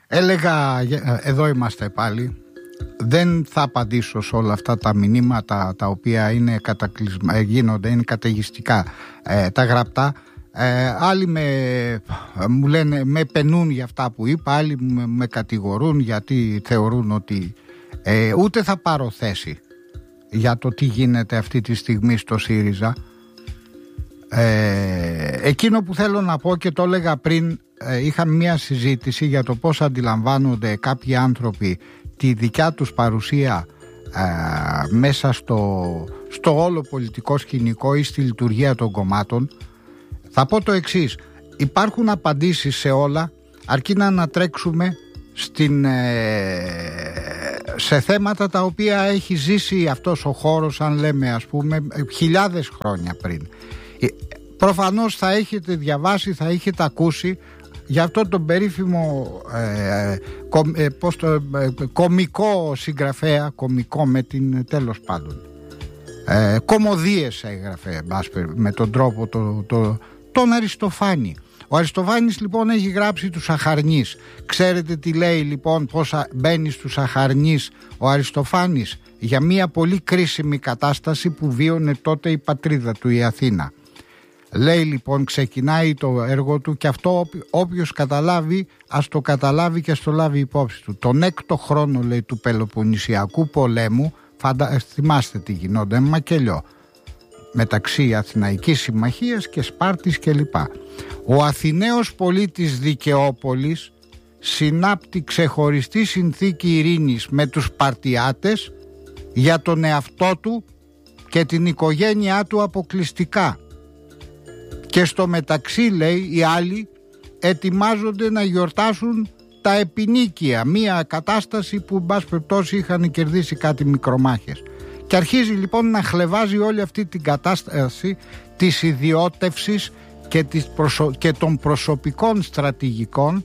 Έλεγα, εδώ είμαστε πάλι. Δεν θα απαντήσω σε όλα αυτά τα μηνύματα τα οποία είναι γίνονται, είναι καταιγιστικά, τα γραπτά. Άλλοι μου λένε, με πενούν για αυτά που είπα, άλλοι με κατηγορούν γιατί θεωρούν ότι ούτε θα πάρω θέση για το τι γίνεται αυτή τη στιγμή στο ΣΥΡΙΖΑ. Εκείνο που θέλω να πω, και το έλεγα πριν, είχαμε μια συζήτηση για το πώς αντιλαμβάνονται κάποιοι άνθρωποι τη δικιά τους παρουσία μέσα στο όλο πολιτικό σκηνικό ή στη λειτουργία των κομμάτων. Θα πω το εξής: υπάρχουν απαντήσεις σε όλα, αρκεί να ανατρέξουμε σε θέματα τα οποία έχει ζήσει αυτός ο χώρος, αν λέμε ας πούμε χιλιάδες χρόνια πριν. Προφανώς θα έχετε διαβάσει, θα έχετε ακούσει για αυτό τον περίφημο κομικό συγγραφέα, κομικό με την τέλος πάντων κωμωδίες έγραφε με τον τρόπο τον Αριστοφάνη. Ο Αριστοφάνης λοιπόν έχει γράψει τους Αχαρνείς. Ξέρετε τι λέει λοιπόν, πώς μπαίνει στους Αχαρνείς ο Αριστοφάνης για μια πολύ κρίσιμη κατάσταση που βίωνε τότε η πατρίδα του, η Αθήνα. Λέει λοιπόν, ξεκινάει το έργο του, και αυτό όποιος καταλάβει ας το καταλάβει και ας το λάβει υπόψη του. Τον 6ο χρόνο, λέει, του Πελοποννησιακού πολέμου, θυμάστε τι γινόταν, μακελιό μεταξύ Αθηναϊκής Συμμαχίας και Σπάρτης κλπ. Ο Αθηναίος πολίτης Δικαιόπολης συνάπτει ξεχωριστή συνθήκη ειρήνης με τους Σπαρτιάτες για τον εαυτό του και την οικογένειά του αποκλειστικά. Και στο μεταξύ, λέει, οι άλλοι ετοιμάζονται να γιορτάσουν τα επινίκια, μία κατάσταση που εν πάση περιπτώσει είχαν κερδίσει κάτι μικρομάχες. Και αρχίζει λοιπόν να χλεβάζει όλη αυτή την κατάσταση της ιδιώτευσης και των προσωπικών στρατηγικών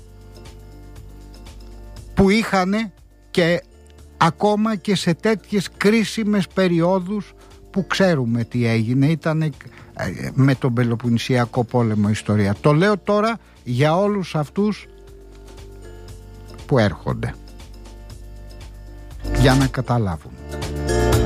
που είχαν, και ακόμα και σε τέτοιες κρίσιμες περιόδους που ξέρουμε τι έγινε, ήταν με τον Πελοποννησιακό πόλεμο ιστορία. Το λέω τώρα για όλους αυτούς που έρχονται, για να καταλάβουν.